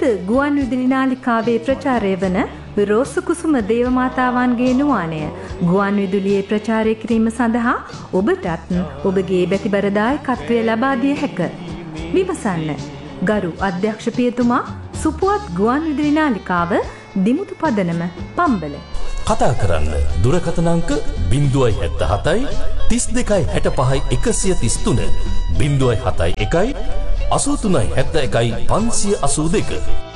ගුවන් විදුලි නාලිකාවේ ප්‍රචාරය වන රෝසු කුසුම දේවමාතාවන්ගේ නුවානය ගුවන් විදුලියේ ප්‍රචාරය කිරීම සඳහා ඔබටත් ඔබගේ බැතිබරදායකත්වය ලබා දිය හැක. විමසන්න. ගරු අධ්‍යක්ෂ පියතුමා, සුපුවත් ගුවන් විදුලි නාලිකාව, දිමුතු පදනම, පම්බල. කතා කරන්න දුරකථන අංක 077 32 65 133 071 83 71 582